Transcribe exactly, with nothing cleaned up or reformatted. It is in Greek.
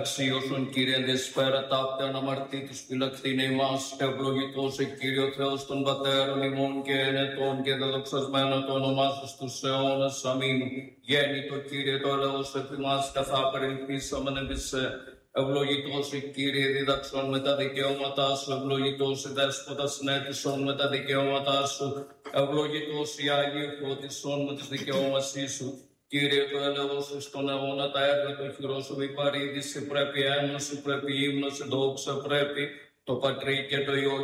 Αξίωσον Κύριε δεσπέρα ταύτε αναμαρτήτους φυλακτήνε ημάς, ευλογητός ε Κύριο Θεός των Πατέρων ημών και ενετών και δεδοξασμένο το όνομά σου στους αιώνας. Αμήν. Γέννητο Κύριε το έλεος επί μας, καθά περιπίσαμεν επισέ. Ευλογητός ε Κύριε δίδαξον με τα δικαιώματά σου, ευλογητός ε Δέσποτας νέτησον με τα δικαιώματά σου, ευλογητός η Άγιε φώτισον με τις δικαιώμασή σου. Κύριε το έλεος σου στον αιώνα τα έργα του χειρός σου υπαρήδησε, πρέπει ένωση, πρέπει ύμνος, δόξα πρέπει το Πατρί και το Υιό